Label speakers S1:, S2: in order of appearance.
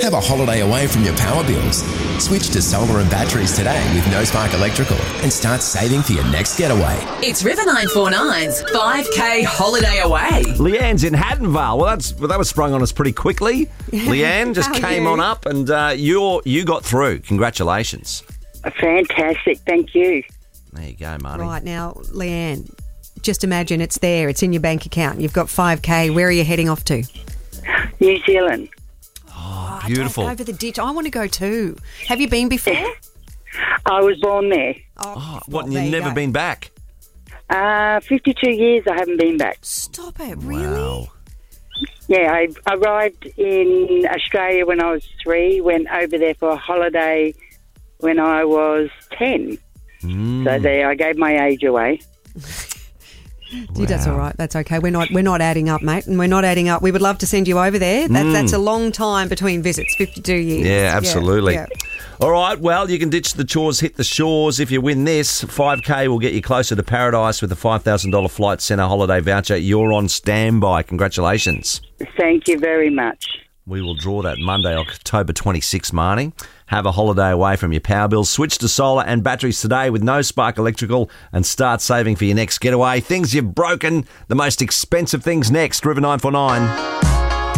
S1: have a holiday away from your power bills. Switch to solar and batteries today with No Spark Electrical and start saving for your next getaway.
S2: It's River 949's 5K holiday away.
S3: Leanne's in Haddonvale. Well, that was sprung on us pretty quickly. Leanne just came on up and you got through. Congratulations.
S4: Fantastic, thank you.
S3: There you go, Marty.
S5: Right, now, Leanne, just imagine it's there. It's in your bank account. You've got 5K. Where are you heading off to?
S4: New Zealand.
S3: Oh, beautiful.
S5: Over the ditch. I want to go too. Have you been before?
S4: I was born there.
S3: What, and you've never been back?
S4: 52 years I haven't been back.
S5: Stop it, really?
S3: Wow.
S4: Yeah, I arrived in Australia when I was 3, went over there for a holiday when I was 10. So there, I gave my age away.
S5: Dude, that's all right. That's okay. We're not adding up, mate, and we're not adding up. We would love to send you over there. That's a long time between visits, 52 years.
S3: Yeah, absolutely.
S5: Yeah.
S3: All right, well, you can ditch the chores, hit the shores. If you win this, 5K will get you closer to paradise with a $5,000 Flight Centre holiday voucher. You're on standby. Congratulations.
S4: Thank you very much.
S3: We will draw that Monday, October 26th, Marnie. Have a holiday away from your power bills. Switch to solar and batteries today with No Spark Electrical and start saving for your next getaway. Things you've broken, the most expensive things next. River 949.